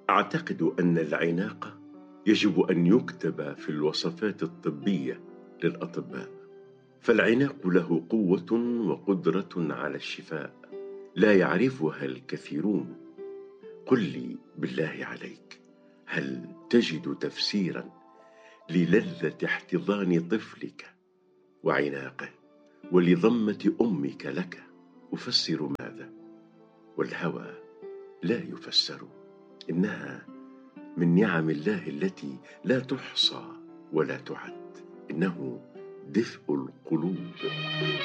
أعتقد أن العناق يجب أن يكتب في الوصفات الطبية للأطباء، فالعناق له قوة وقدرة على الشفاء لا يعرفها الكثيرون. قل لي بالله عليك، هل تجد تفسيرا للذة احتضان طفلك وعناقه ولضمة أمك لك؟ أفسر ماذا؟ والهوى لا يفسر، إنها من نعم الله التي لا تحصى ولا تعد، إنه دفء القلوب.